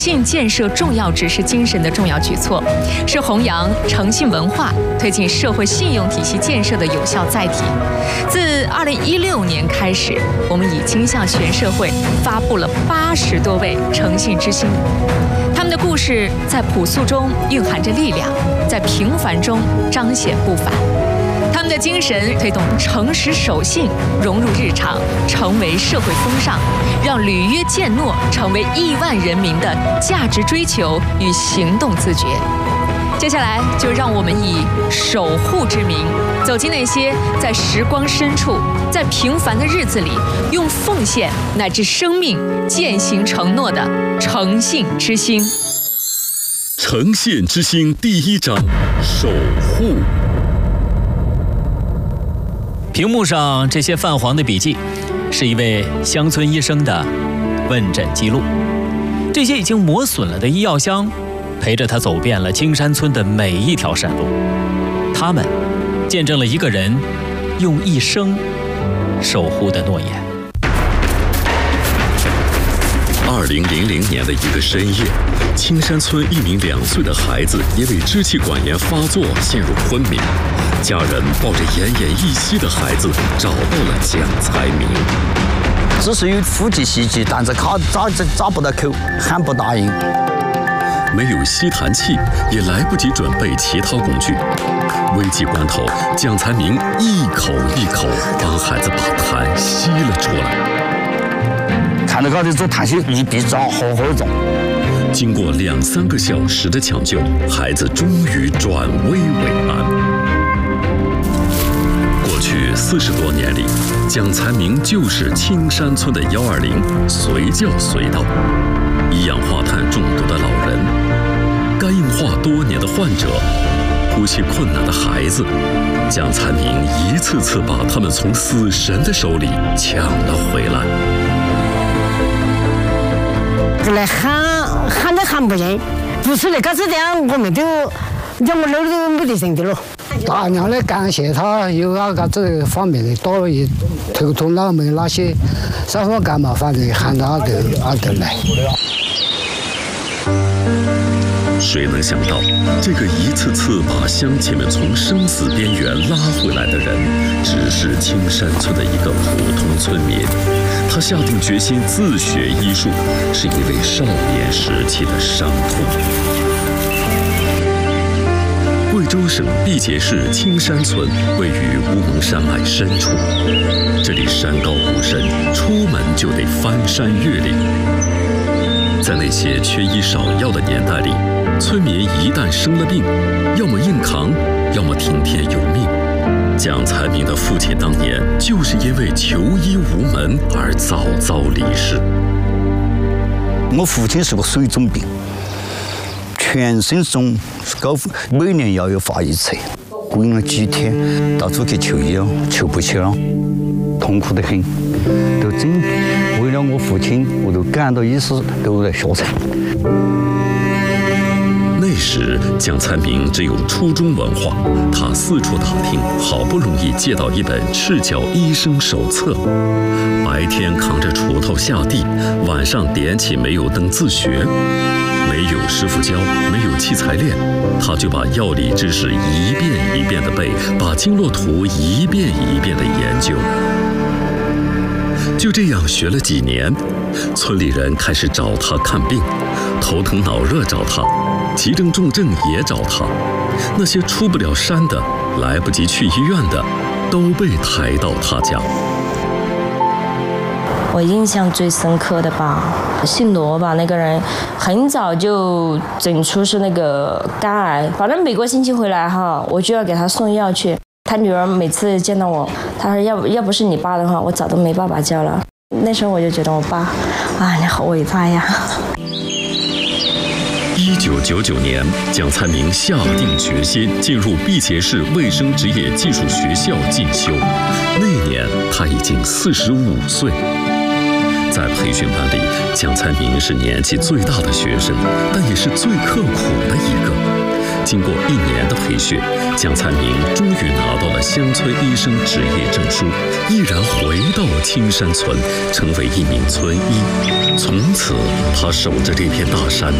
性建设重要指示精神的重要举措，是弘扬诚信文化、推进社会信用体系建设的有效载体。自2016年开始，我们已经向全社会发布了80多位诚信之星，他们的故事在朴素中蕴含着力量，在平凡中彰显不凡。他们的精神推动诚实守信融入日常，成为社会风尚，让履约践诺成为亿万人民的价值追求与行动自觉。接下来就让我们以守护之名，走进那些在时光深处，在平凡的日子里，用奉献乃至生命践行承诺的诚信之星。 诚信之星第1章：守护。 屏幕上这些泛黄的笔记，是一位乡村医生的问诊记录。这些已经磨损了的医药箱，陪着他走遍了青山村的每一条山路。他们见证了一个人用一生守护的诺言。 2000年的一个深夜，青山村一名2岁的孩子因为支气管炎发作陷入昏迷，家人抱着奄奄一息的孩子找到了蒋才明。 只是有呼吸袭击，但是他找不到口，喊不答应。 没有吸痰器，也来不及准备其他工具。危急关头，蒋才明一口一口帮孩子把痰吸了出来。 看到高头做痰吸，一闭着好好重。 经过2-3个小时的抢救，孩子终于转危为安。过去40多年里，蒋才明就是青山村的120，随叫随到。一氧化碳中毒的老人，肝硬化多年的患者，呼吸困难的孩子，蒋才明一次次把他们从死神的手里抢了回来。 来喊都喊不赢，不是那个是这样，我们都让我老都没得剩的了。 大量的感谢他，有那个这方面的多一头痛脑门那些伤风感冒，反正喊他都来。 谁能想到，这个一次次把乡亲们从生死边缘拉回来的人，只是青山村的一个普通村民。他下定决心自学医术，是因为少年时期的伤痛。贵州省毕节市青山村位于乌蒙山脉深处，这里山高谷深，出门就得翻山越岭。在那些缺医少药的年代里，村民一旦生了病，要么硬扛，要么听天由命。蒋才明的父亲当年就是因为求医无门而早早离世。 我父亲是个水肿病，全身肿，每年要有发1次，滚了几天，到处去求医，求不起了，痛苦得很。都真为了我父亲，我都赶到医师都来下菜。 那时，蒋才明只有初中文化，他四处打听，好不容易借到一本赤脚医生手册。白天扛着锄头下地，晚上点起煤油灯自学。没有师傅教，没有器材练，他就把药理知识一遍一遍地背，把经络图一遍一遍地研究。就这样学了几年，村里人开始找他看病，头疼脑热找他，急症重症也找他。那些出不了山的，来不及去医院的，都被抬到他家。 我印象最深刻的吧，姓罗吧，那个人很早就诊出是那个肝癌，反正每个星期回来哈，我就要给他送药去。他女儿每次见到我，他说要不是你爸的话，我早都没爸爸叫了。那时候我就觉得我爸，啊，你好伟大呀。 1999年，蒋才明下定决心进入毕节市卫生职业技术学校进修。那年他已经45岁。在培训班里，蒋才明是年纪最大的学生，但也是最刻苦的一个。 经过1年的培训，江才明终于拿到了乡村医生执业证书，毅然回到青山村，成为一名村医。从此，他守着这片大山，